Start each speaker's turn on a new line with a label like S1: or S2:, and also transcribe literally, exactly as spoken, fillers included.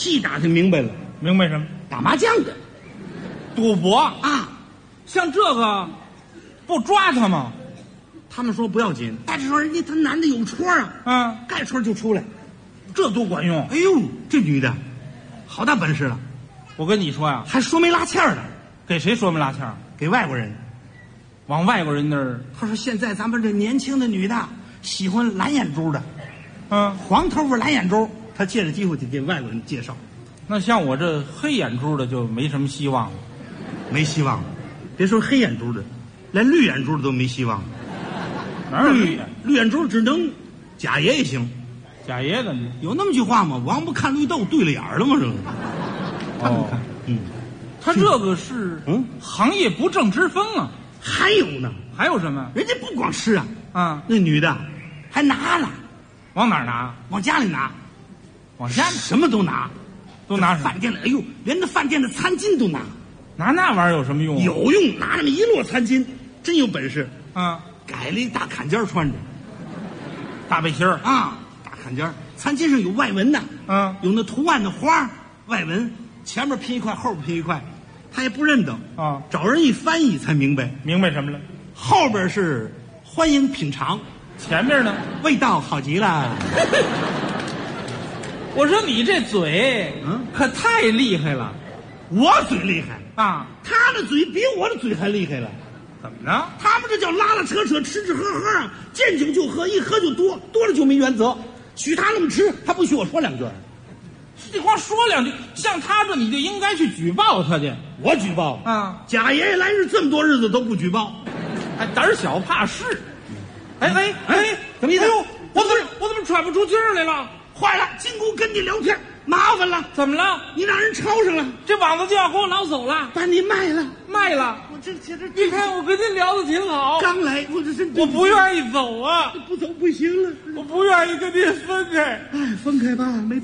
S1: 细打听明白了，
S2: 明白什么？
S1: 打麻将的
S2: 赌博
S1: 啊。
S2: 像这个，不抓他吗？
S1: 他们说不要紧，但是说人家他男的有戳啊，
S2: 嗯，
S1: 盖戳就出来，
S2: 这多管用！
S1: 哎呦，这女的好大本事了。
S2: 我跟你说呀，
S1: 还说媒拉纤的，
S2: 给谁说媒拉纤？
S1: 给外国人。
S2: 往外国人那儿，
S1: 他说现在咱们这年轻的女的喜欢蓝眼珠的，
S2: 嗯，
S1: 黄头发蓝眼珠，他借着机会就给外国人介绍。
S2: 那像我这黑眼珠的就没什么希望了，
S1: 没希望。别说黑眼珠的，连绿眼珠的都没希望。
S2: 哪有绿眼？
S1: 绿眼珠只能假爷也行。
S2: 假爷的
S1: 有那么句话吗？王八看绿豆对了眼儿了吗？这个。
S2: 哦，
S1: 嗯，
S2: 他这个是
S1: 嗯
S2: 行业不正之风啊。
S1: 还有呢，
S2: 还有什么？
S1: 人家不光吃啊，
S2: 啊，
S1: 那女的还拿了，
S2: 往哪儿拿？
S1: 往家里拿，
S2: 往家
S1: 什么都拿，
S2: 都拿什么？
S1: 饭店里，哎呦，连那饭店的餐巾都拿。
S2: 拿那玩意儿有什么用？
S1: 有用，拿那么一摞餐巾，真有本事。
S2: 啊，
S1: 改了一大坎肩穿着，
S2: 大背心儿
S1: 啊，大坎肩，餐巾上有外纹呐，
S2: 嗯，
S1: 有那图案的花外纹，前面拼一块，后边拼一块，他也不认得
S2: 啊，
S1: 找人一翻译才明白，
S2: 明白什么了？
S1: 后边是欢迎品尝，
S2: 前面呢？
S1: 味道好极了。
S2: 我说你这嘴，
S1: 嗯，
S2: 可太厉害了。
S1: 我嘴厉害
S2: 啊，
S1: 他的嘴比我的嘴还厉害了。
S2: 怎么着？
S1: 他们这叫拉拉扯扯，吃吃喝喝啊，见酒就喝，一喝就多，多了就没原则。许他那么吃，他不许我说两句。
S2: 这光说两句，像他这你就应该去举报他去。
S1: 我举报
S2: 啊！
S1: 贾爷爷来日这么多日子都不举报，
S2: 还胆小怕事。哎哎哎，
S1: 怎么意思？
S2: 哎呦，我怎么我怎么喘不出气儿来了？
S1: 坏了，金姑跟你聊天麻烦了。
S2: 怎么了？
S1: 你让人抄上了，
S2: 这网子就要给我捞走了，
S1: 把你卖了，
S2: 卖了。
S1: 我这这这，
S2: 你看我跟您聊的挺好，
S1: 刚来，我这是
S2: 我不愿意走啊，
S1: 不走不行了，
S2: 我不愿意跟您分开。
S1: 哎，分开吧，没。